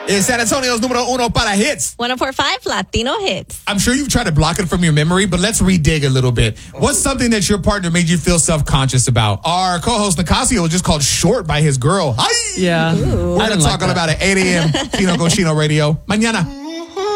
is San Antonio's número uno para hits. 104.5 Latino Hits. I'm sure you've tried to block it from your memory, but let's redig a little bit. What's something that your partner made you feel self-conscious about? Our co-host Nicasio was just called short by his girl. Ay! Yeah. We're going to talk all about it. 8 a.m. Chino Cochino Radio. Mañana.